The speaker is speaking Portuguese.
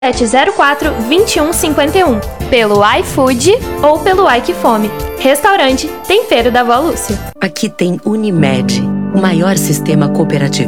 704-2151, pelo iFood ou pelo iQfome. Restaurante Tempero da Vó Lúcia. Aqui tem Unimed, o maior sistema cooperativo